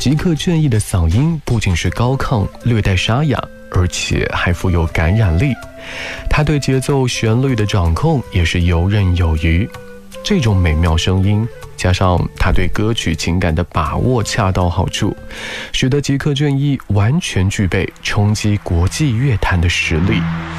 吉克隽逸的嗓音不仅是高亢略带沙哑，而且还富有感染力。他对节奏旋律的掌控也是游刃有余。这种美妙声音加上他对歌曲情感的把握恰到好处，使得吉克隽逸完全具备冲击国际乐坛的实力。